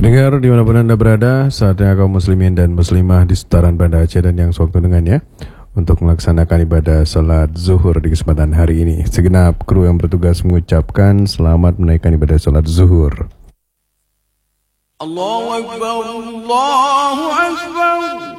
Pendengar dimanapun Anda berada, saatnya kaum muslimin dan muslimah di sekitaran Banda Aceh dan yang sewaktu dengannya untuk melaksanakan ibadah salat zuhur di kesempatan hari ini. Segenap kru yang bertugas mengucapkan selamat menaikkan ibadah salat zuhur. Allahu Akbar, Allahu Akbar.